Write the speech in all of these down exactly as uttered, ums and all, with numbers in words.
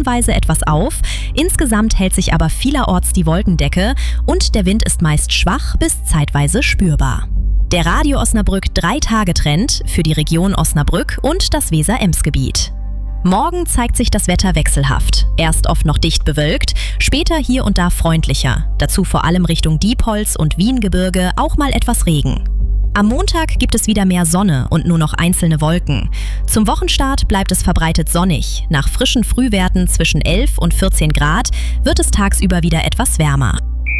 stellenweise etwas auf. Insgesamt hält sich aber vielerorts die Wolkendecke und der Wind ist meist schwach bis zeitweise spürbar. Der Radio Osnabrück drei-Tage-Trend für die Region Osnabrück und das Weser-Ems-Gebiet. Morgen zeigt sich das Wetter wechselhaft. Erst oft noch dicht bewölkt, später hier und da freundlicher. Dazu vor allem Richtung Diepholz und Wiengebirge auch mal etwas Regen. Am Montag gibt es wieder mehr Sonne und nur noch einzelne Wolken. Zum Wochenstart bleibt es verbreitet sonnig. Nach frischen Frühwerten zwischen elf und vierzehn Grad wird es tagsüber wieder etwas wärmer.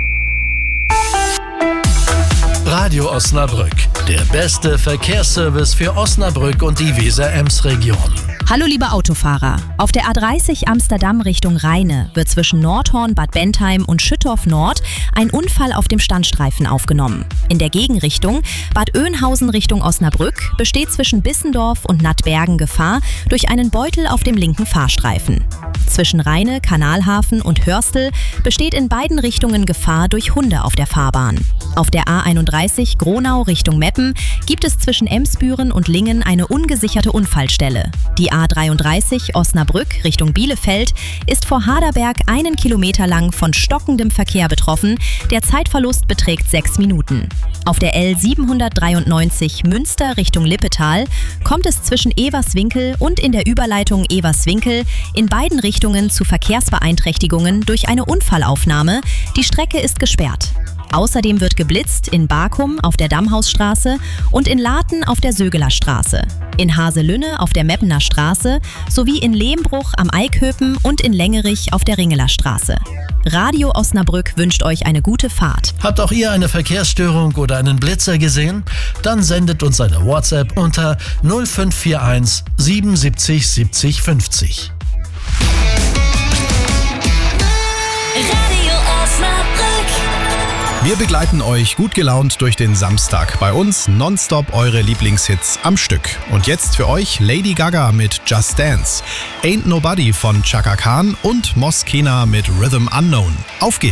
Radio Osnabrück, der beste Verkehrsservice für Osnabrück und die Weser-Ems-Region. Hallo liebe Autofahrer, auf der A dreißig Amsterdam Richtung Rheine wird zwischen Nordhorn, Bad Bentheim und Schüttorf Nord ein Unfall auf dem Standstreifen aufgenommen. In der Gegenrichtung Bad Oeynhausen Richtung Osnabrück besteht zwischen Bissendorf und Nattbergen Gefahr durch einen Beutel auf dem linken Fahrstreifen. Zwischen Rheine, Kanalhafen und Hörstel besteht in beiden Richtungen Gefahr durch Hunde auf der Fahrbahn. Auf der A einunddreißig Gronau Richtung Meppen gibt es zwischen Emsbüren und Lingen eine ungesicherte Unfallstelle. Die A dreiunddreißig Osnabrück Richtung Bielefeld ist vor Haderberg einen Kilometer lang von stockendem Verkehr betroffen. Der Zeitverlust beträgt sechs Minuten. Auf der L siebenhundertdreiundneunzig Münster Richtung Lippetal kommt es zwischen Everswinkel und in der Überleitung Everswinkel in beiden Richtungen zu Verkehrsbeeinträchtigungen durch eine Unfallaufnahme. Die Strecke ist gesperrt. Außerdem wird geblitzt in Barkum auf der Damhausstraße und in Laten auf der Sögeler Straße, in Haselünne auf der Meppener Straße sowie in Lehmbruch am Eiköpen und in Längerich auf der Ringeler Straße. Radio Osnabrück wünscht euch eine gute Fahrt. Habt auch ihr eine Verkehrsstörung oder einen Blitzer gesehen? Dann sendet uns eine WhatsApp unter null fünf vier eins siebenundsiebzig siebzig fünfzig. Radio Osnabrück. Wir begleiten euch gut gelaunt durch den Samstag. Bei uns nonstop eure Lieblingshits am Stück. Und jetzt für euch Lady Gaga mit Just Dance, Ain't Nobody von Chaka Khan und Moskena mit Rhythm Unknown. Auf geht's!